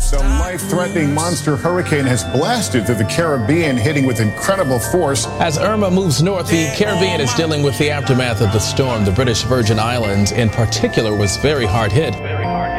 Some life-threatening monster hurricane has blasted through the Caribbean, hitting with incredible force. As Irma moves north, the Caribbean is dealing with the aftermath of the storm. The British Virgin Islands, in particular, was very hard hit.